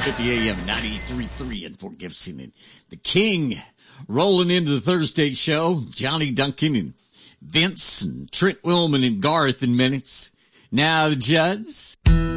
750 AM, 93.3 in Fort Gibson. And the King rolling into the Thursday show. Johnny Duncan and Vince and Trent Willman and Garth in minutes. Now the Judds.